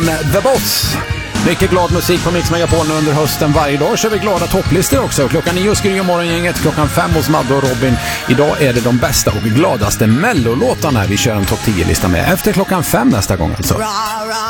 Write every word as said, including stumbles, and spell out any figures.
The Boss. Mycket glad musik på Mix Megapol under hösten. Varje dag kör vi glada topplistor också. Klockan nio skriver morgongänget, klockan fem hos Madde och Robin. Idag är det de bästa och gladaste mellolåtarna vi kör en topp tio-lista med. Efter klockan fem nästa gång alltså.